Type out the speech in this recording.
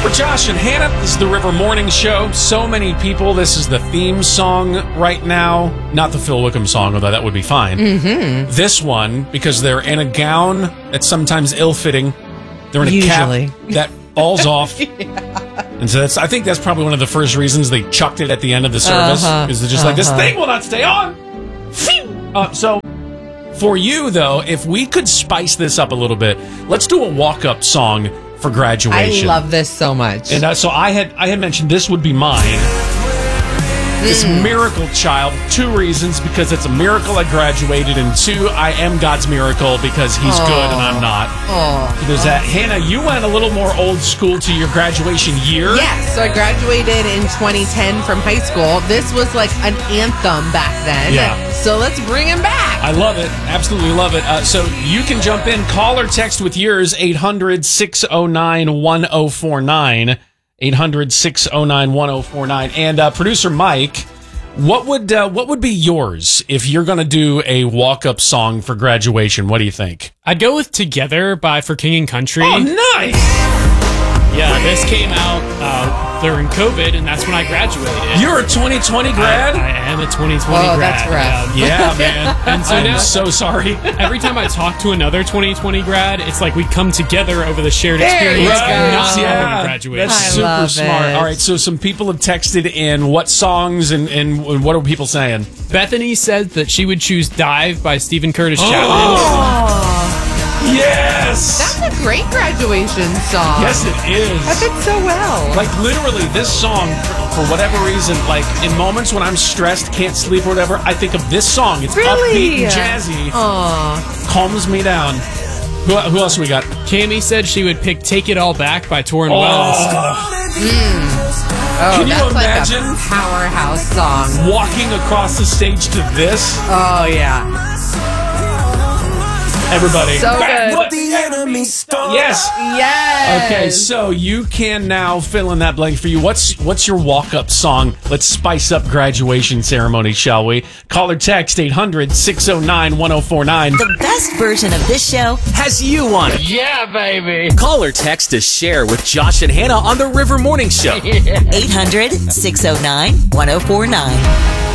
Josh and Hannah, this is the River Morning Show. So many people, this is the theme song right now. Not the Phil Wickham song, although that would be fine. Mm-hmm. This one, because they're in a gown that's sometimes ill-fitting. They're in a cap that falls off. And so I think that's probably one of the first reasons they chucked it at the end of the service. Because they're just like, this thing will not stay on. So for you, though, if we could spice this up a little bit, let's do a walk-up song for graduation. I love this so much. And so I had mentioned this would be mine. This miracle child. 2 reasons: because it's a miracle I graduated, and 2, I am God's miracle because he's good and I'm not. There's that. Hannah, you went a little more old school to your graduation year. Yes, so I graduated in 2010 from high school. This was like an anthem back then. Yeah. So let's bring him back. I love it. Absolutely love it. So you can jump in, call or text with yours, 800-609-1049. 800-609-1049. And producer Mike, what would be yours if you're going to do a walk-up song for graduation? What do you think? I'd go with Together by For King and Country. Oh, nice! Yeah, this came out during COVID, and that's when I graduated. You're a 2020 grad? I am a 2020 grad. That's rough. Yeah, man. And so I'm so sorry. every time I talk to another 2020 grad, it's like we come together over the shared There you experience go. of not having Yeah, graduated. that's I super love smart. it. All right, so some people have texted in. What songs and what are people saying? Bethany said that she would choose Dive by Stephen Curtis Chapman. Oh, Yes! that's a great graduation song. Yes, it is. That fits so well. Like, literally, this song, for whatever reason, like, in moments when I'm stressed, can't sleep or whatever, I think of this song. It's upbeat and jazzy. Calms me down. Who else we got? Cammie said she would pick Take It All Back by Torrin Wells. Can you that's imagine like a powerhouse song. walking across the stage to this? Oh, yeah. Everybody. So good. What the enemy stole. Yes. Yes. Okay, so you can now fill in that blank for you. What's your walk-up song? Let's spice up graduation ceremony, shall we? Call or text 800-609-1049. The best version of this show has you on it. Yeah, baby. Call or text to share with Josh and Hannah on the River Morning Show. 800-609-1049.